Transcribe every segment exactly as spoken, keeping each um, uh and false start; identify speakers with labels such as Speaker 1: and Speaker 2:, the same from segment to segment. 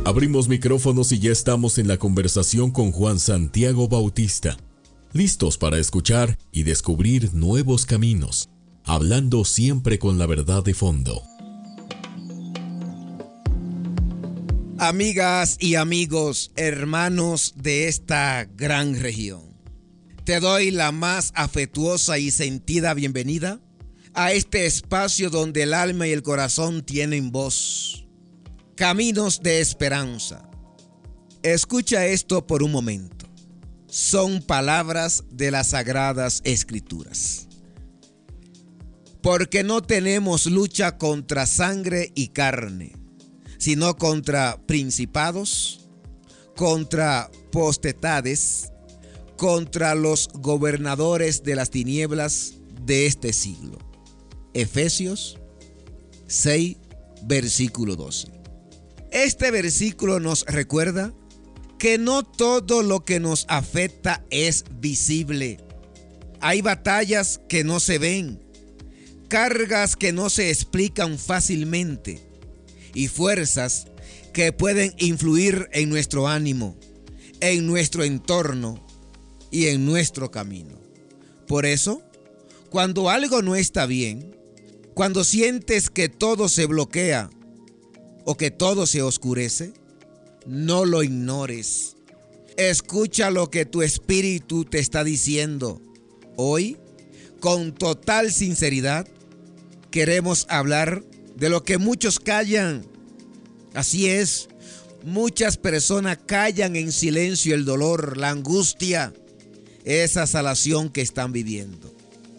Speaker 1: Abrimos micrófonos y ya estamos en la conversación con Juan Santiago Bautista, listos para escuchar y descubrir nuevos caminos, hablando siempre con la verdad de fondo.
Speaker 2: Amigas y amigos, hermanos de esta gran región, te doy la más afectuosa y sentida bienvenida a este espacio donde el alma y el corazón tienen voz. Caminos de esperanza. Escucha esto por un momento. Son palabras de las Sagradas Escrituras. Porque no tenemos lucha contra sangre y carne, sino contra principados, contra potestades, contra los gobernadores de las tinieblas de este siglo. Efesios seis, versículo doce. Este versículo nos recuerda que no todo lo que nos afecta es visible. Hay batallas que no se ven, cargas que no se explican fácilmente y fuerzas que pueden influir en nuestro ánimo, en nuestro entorno y en nuestro camino. Por eso, cuando algo no está bien, cuando sientes que todo se bloquea o que todo se oscurece, no lo ignores. Escucha lo que tu espíritu te está diciendo. Hoy, con total sinceridad, queremos hablar de lo que muchos callan. Así es, muchas personas callan en silencio el dolor, la angustia, esa salación que están viviendo.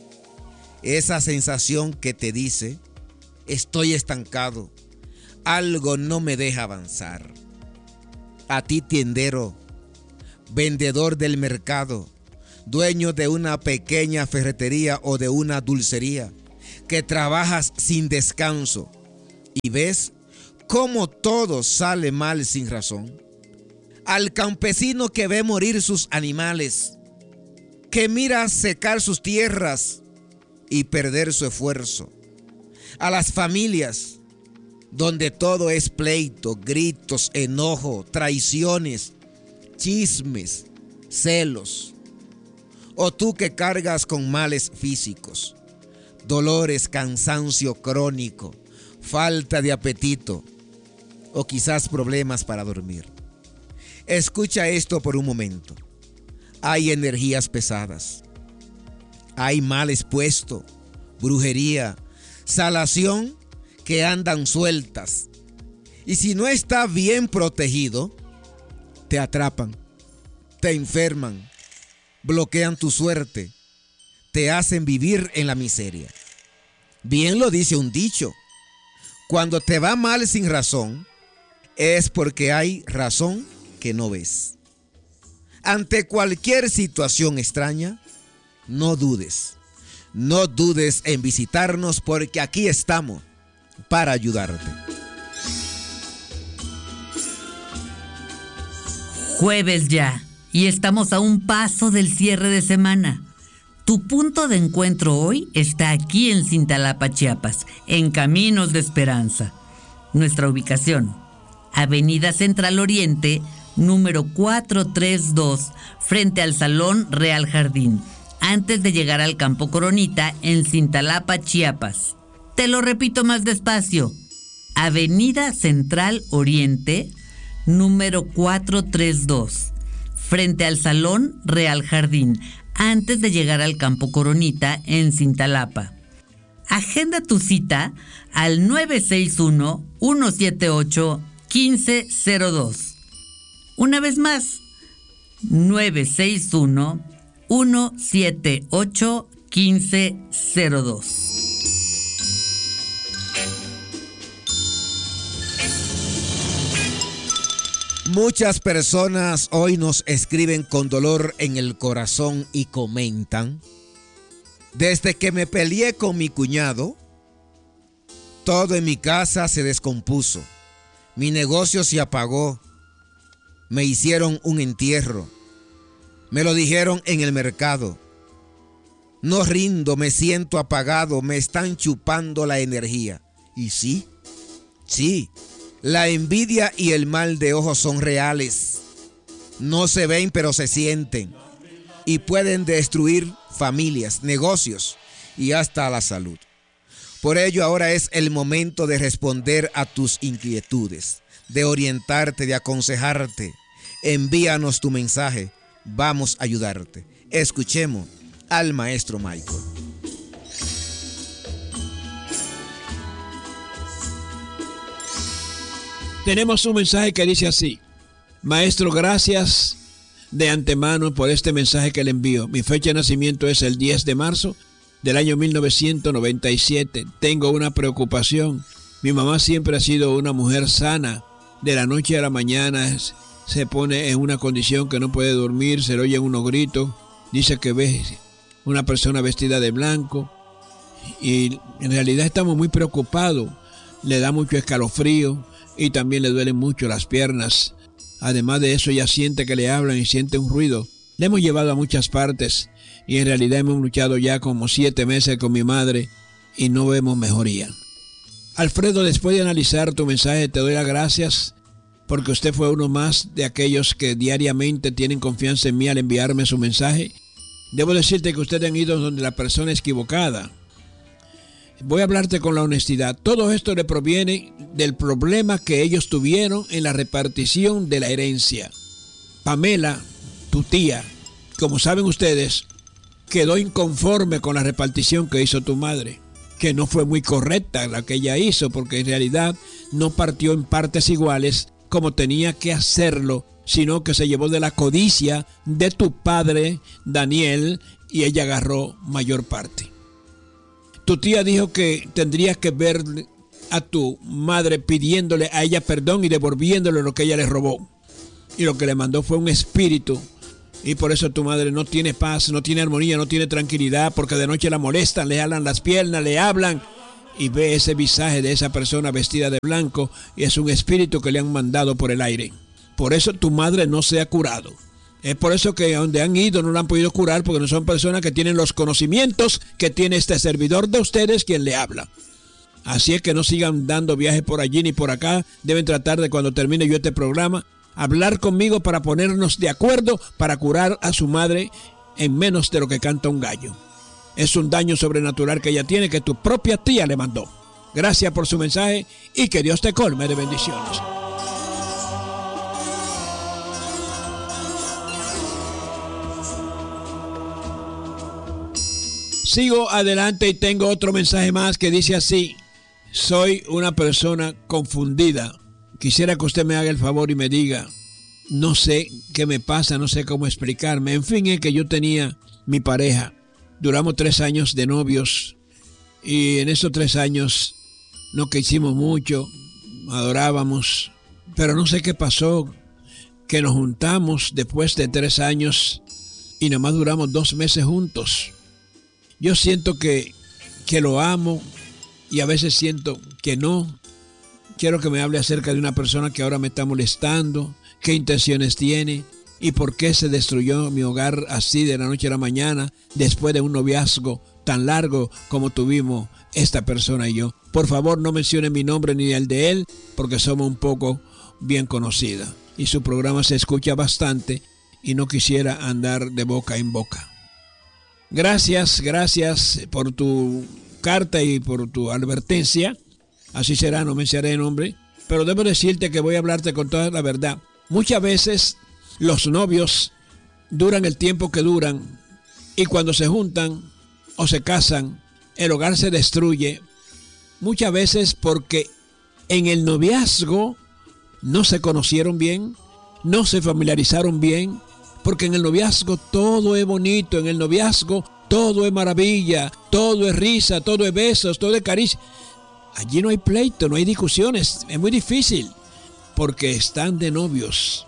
Speaker 2: Esa sensación que te dice, estoy estancado, algo no me deja avanzar. A ti, tiendero, vendedor del mercado, dueño de una pequeña ferretería o de una dulcería, que trabajas sin descanso y ves cómo todo sale mal sin razón. Al campesino que ve morir sus animales, que mira secar sus tierras y perder su esfuerzo. A las familias donde todo es pleito, gritos, enojo, traiciones, chismes, celos. O tú que cargas con males físicos, dolores, cansancio crónico, falta de apetito o quizás problemas para dormir. Escucha esto por un momento. Hay energías pesadas, hay mal expuesto, brujería, salación que andan sueltas. Y si no está bien protegido, te atrapan, te enferman, bloquean tu suerte, te hacen vivir en la miseria. Bien lo dice un dicho: cuando te va mal sin razón, es porque hay razón que no ves. Ante cualquier situación extraña, no dudes, no dudes en visitarnos, porque aquí estamos para ayudarte.
Speaker 3: Jueves ya, y estamos a un paso del cierre de semana. Tu punto de encuentro hoy está aquí en Cintalapa, Chiapas, en Caminos de Esperanza. Nuestra ubicación: Avenida Central Oriente, número cuatrocientos treinta y dos, frente al Salón Real Jardín, antes de llegar al Campo Coronita, en Cintalapa, Chiapas. Te lo repito más despacio: Avenida Central Oriente, número cuatrocientos treinta y dos, frente al Salón Real Jardín, antes de llegar al Campo Coronita, en Cintalapa. Agenda tu cita al nueve seis uno, uno siete ocho, uno cinco cero dos. Una vez más, nueve seis uno, uno siete ocho, uno cinco cero dos.
Speaker 2: Muchas personas hoy nos escriben con dolor en el corazón y comentan: desde que me peleé con mi cuñado, todo en mi casa se descompuso, mi negocio se apagó, me hicieron un entierro, me lo dijeron en el mercado, no rindo, me siento apagado, me están chupando la energía. Y sí, sí, La envidia y el mal de ojo son reales. No se ven, pero se sienten. Y pueden destruir familias, negocios y hasta la salud. Por ello, ahora es el momento de responder a tus inquietudes, de orientarte, de aconsejarte. Envíanos tu mensaje. Vamos a ayudarte. Escuchemos al maestro Michael.
Speaker 4: Tenemos un mensaje que dice así: Maestro, gracias de antemano por este mensaje que le envío. Mi fecha de nacimiento es el diez de marzo del año mil novecientos noventa y siete. Tengo una preocupación. Mi mamá siempre ha sido una mujer sana. De la noche a la mañana se pone en una condición que no puede dormir, se le oyen unos gritos. Dice que ve una persona vestida de blanco y en realidad estamos muy preocupados. Le da mucho escalofrío y también le duelen mucho las piernas. Además de eso, ella siente que le hablan y siente un ruido. Le hemos llevado a muchas partes y en realidad hemos luchado ya como siete meses con mi madre y no vemos mejoría. Alfredo, después de analizar tu mensaje, te doy las gracias porque usted fue uno más de aquellos que diariamente tienen confianza en mí al enviarme su mensaje. Debo decirte que ustedes han ido donde la persona equivocada. Voy a hablarte con la honestidad. Todo esto le proviene del problema que ellos tuvieron en la repartición de la herencia. Pamela, tu tía, como saben ustedes, quedó inconforme con la repartición que hizo tu madre, que no fue muy correcta la que ella hizo, porque en realidad no partió en partes iguales como tenía que hacerlo, sino que se llevó de la codicia de tu padre, Daniel, y ella agarró mayor parte. Tu tía dijo que tendrías que ver a tu madre pidiéndole a ella perdón y devolviéndole lo que ella le robó. Y lo que le mandó fue un espíritu. Y por eso tu madre no tiene paz, no tiene armonía, no tiene tranquilidad, porque de noche la molestan, le jalan las piernas, le hablan. Y ve ese visaje de esa persona vestida de blanco y es un espíritu que le han mandado por el aire. Por eso tu madre no se ha curado. Es por eso que donde han ido no la han podido curar, porque no son personas que tienen los conocimientos que tiene este servidor de ustedes quien le habla. Así es que no sigan dando viajes por allí ni por acá. Deben tratar de, cuando termine yo este programa, hablar conmigo para ponernos de acuerdo para curar a su madre en menos de lo que canta un gallo. Es un daño sobrenatural que ella tiene, que tu propia tía le mandó. Gracias por su mensaje y que Dios te colme de bendiciones. Sigo adelante y tengo otro mensaje más que dice así: soy una persona confundida. Quisiera que usted me haga el favor y me diga, no sé qué me pasa, no sé cómo explicarme. En fin, es que yo tenía mi pareja. Duramos tres años de novios y en esos tres años no que hicimos mucho, adorábamos, pero no sé qué pasó, que nos juntamos después de tres años y nada más duramos dos meses juntos. Yo siento que, que lo amo y a veces siento que no. Quiero que me hable acerca de una persona que ahora me está molestando, qué intenciones tiene y por qué se destruyó mi hogar así de la noche a la mañana después de un noviazgo tan largo como tuvimos esta persona y yo. Por favor, no mencione mi nombre ni el de él porque somos un poco bien conocidas y su programa se escucha bastante y no quisiera andar de boca en boca. Gracias, gracias por tu carta y por tu advertencia. Así será, no mencionaré el nombre. Pero debo decirte que voy a hablarte con toda la verdad. Muchas veces los novios duran el tiempo que duran y cuando se juntan o se casan, el hogar se destruye. Muchas veces porque en el noviazgo no se conocieron bien, no se familiarizaron bien. Porque en el noviazgo todo es bonito, en el noviazgo todo es maravilla, todo es risa, todo es besos, todo es caricia. Allí no hay pleito, no hay discusiones, es muy difícil porque están de novios.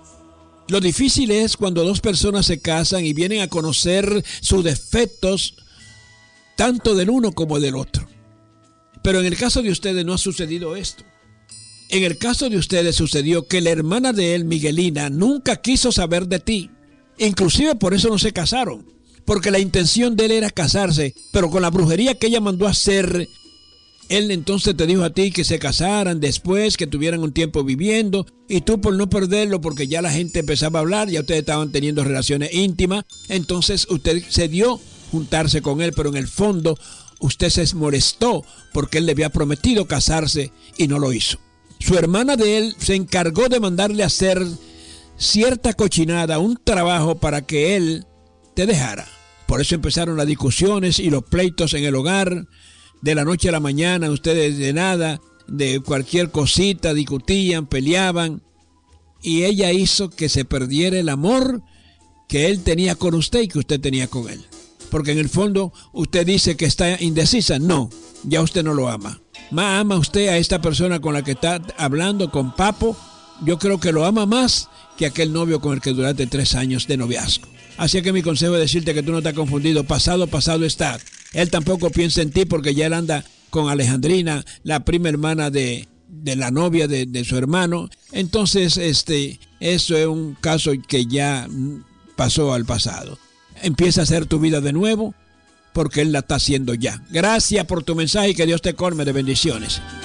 Speaker 4: Lo difícil es cuando dos personas se casan y vienen a conocer sus defectos, tanto del uno como del otro. Pero en el caso de ustedes no ha sucedido esto. En el caso de ustedes sucedió que la hermana de él, Miguelina, nunca quiso saber de ti. Inclusive por eso no se casaron. Porque la intención de él era casarse. Pero con la brujería que ella mandó a hacer, Él entonces te dijo a ti que se casaran después, que tuvieran un tiempo viviendo, y tú por no perderlo, porque ya la gente empezaba a hablar, ya ustedes estaban teniendo relaciones íntimas, entonces usted se dio juntarse con él, pero en el fondo usted se molestó porque él le había prometido casarse y no lo hizo. Su hermana de él se encargó de mandarle a hacer cierta cochinada, un trabajo para que él te dejara. Por eso empezaron las discusiones y los pleitos en el hogar. De la noche a la mañana, ustedes de nada, de cualquier cosita, discutían, peleaban. Y ella hizo que se perdiera el amor que él tenía con usted y que usted tenía con él. Porque en el fondo usted dice que está indecisa. No, ya usted no lo ama. Más ama usted a esta persona con la que está hablando, con Papo. Yo creo que lo ama más que aquel novio con el que duraste tres años de noviazgo. Así que mi consejo es decirte que tú no estás confundido. Pasado, pasado está. Él tampoco piensa en ti porque ya él anda con Alejandrina, la prima hermana de, de la novia de, de su hermano. Entonces, este, eso es un caso que ya pasó al pasado. Empieza a hacer tu vida de nuevo porque él la está haciendo ya. Gracias por tu mensaje y que Dios te colme de bendiciones.